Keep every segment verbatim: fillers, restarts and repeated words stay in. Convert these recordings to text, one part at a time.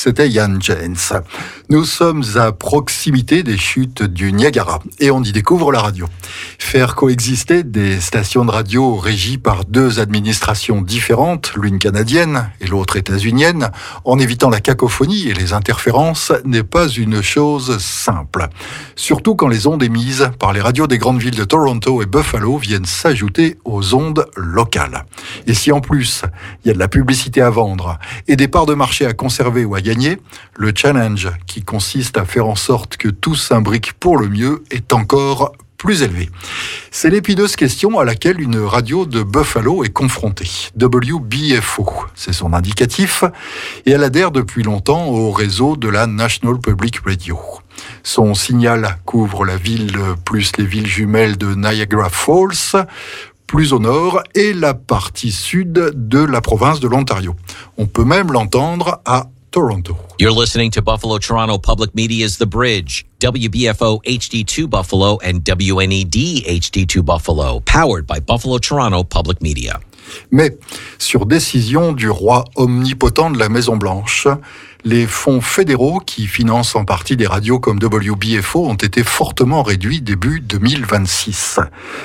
c'était Ian James. Nous sommes à proximité des chutes du Niagara et on y découvre la radio. Faire coexister des stations de radio régies par deux administrations différentes, l'une canadienne et l'autre états-unienne, en évitant la cacophonie et les interférences, n'est pas une chose simple. Surtout quand les ondes émises par les radios des grandes villes de Toronto et Buffalo viennent s'ajouter aux ondes locales. Et si en plus, il y a de la publicité à vendre et des parts de marché à conserver ou à gagner, le challenge qui consiste à faire en sorte que tout s'imbrique pour le mieux est encore plus élevé. C'est l'épineuse question à laquelle une radio de Buffalo est confrontée. W B F O, c'est son indicatif, et elle adhère depuis longtemps au réseau de la National Public Radio. Son signal couvre la ville plus les villes jumelles de Niagara Falls, plus au nord, et la partie sud de la province de l'Ontario. On peut même l'entendre à Toronto. You're listening to Buffalo Toronto Public Media's The Bridge, W B F O H D two Buffalo and W N E D H D two Buffalo, powered by Buffalo Toronto Public Media. Mais, sur décision du roi omnipotent de la Maison-Blanche, les fonds fédéraux qui financent en partie des radios comme W B F O ont été fortement réduits début deux mille vingt-six.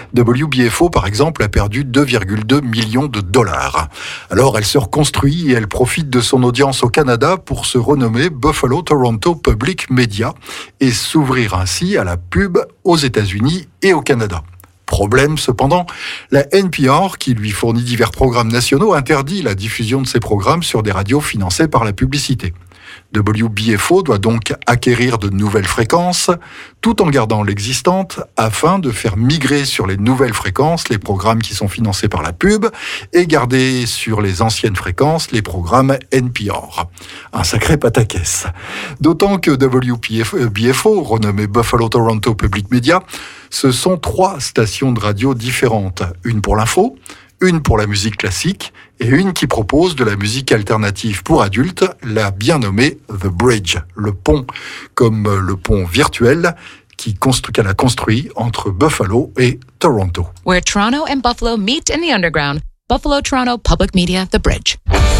W B F O, par exemple, a perdu deux virgule deux millions de dollars. Alors, elle se reconstruit et elle profite de son audience au Canada pour se renommer Buffalo Toronto Public Media et s'ouvrir ainsi à la pub aux États-Unis et au Canada. Problème cependant, la N P R, qui lui fournit divers programmes nationaux, interdit la diffusion de ces programmes sur des radios financées par la publicité. W B F O doit donc acquérir de nouvelles fréquences, tout en gardant l'existante, afin de faire migrer sur les nouvelles fréquences les programmes qui sont financés par la pub et garder sur les anciennes fréquences les programmes N P R. Un sacré pataquès. D'autant que W B F O, renommé Buffalo Toronto Public Media, ce sont trois stations de radio différentes. Une pour l'info, une pour la musique classique et une qui propose de la musique alternative pour adultes, la bien nommée The Bridge, le pont, comme le pont virtuel qui constru- qu'elle a construit entre Buffalo et Toronto. Where Toronto and Buffalo meet in the underground, Buffalo Toronto Public Media, The Bridge.